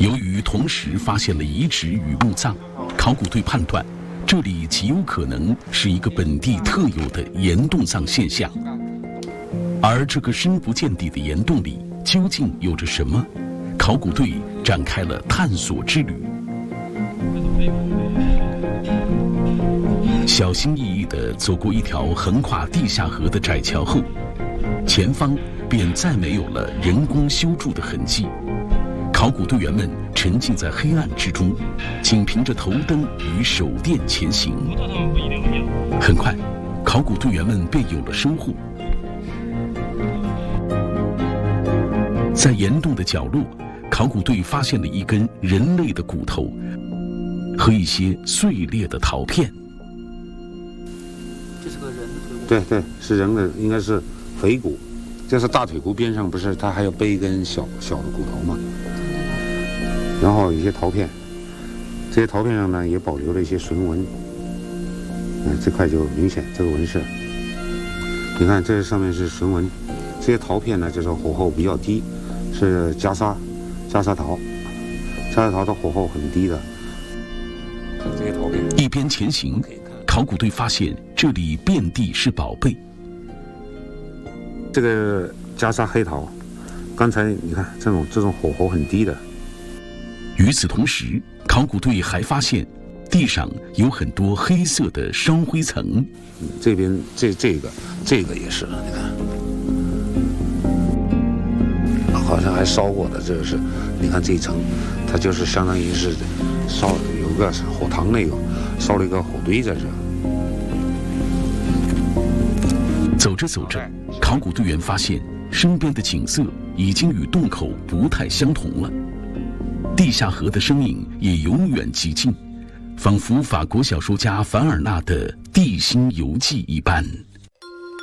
由于同时发现了遗址与墓葬，考古队判断这里极有可能是一个本地特有的岩洞葬现象。而这个深不见底的岩洞里究竟有着什么？考古队展开了探索之旅。小心翼翼地走过一条横跨地下河的窄桥后，前方便再没有了人工修筑的痕迹。考古队员们沉浸在黑暗之中，仅凭着头灯与手电前行。很快，考古队员们便有了收获。在岩洞的角落，考古队发现了一根人类的骨头和一些碎裂的陶片。 这是个人的腿骨。 对对，是人的，应该是腓骨。这是大腿骨边上不是它还要背一根小的骨头吗？然后有一些陶片，这些陶片上呢也保留了一些唇纹。这块就明显这个纹饰，你看这上面是唇纹，这些陶片呢就是火候比较低，是袈裟陶，袈裟陶的火候很低的。这些陶片一边前行，考古队发现这里遍地是宝贝。 这个袈裟黑陶，刚才你看这种火候很低的。 与此同时，考古队还发现地上有很多黑色的烧灰层。 这边这个也是，你看，好像还烧过的。这个是，你看这一层，它就是相当于是烧有个火塘那个，烧了一个火堆在这。 走着走着，考古队员发现身边的景色已经与洞口不太相同了。地下河的身影也由远及近，仿佛法国小说家凡尔纳的《地心游记》一般。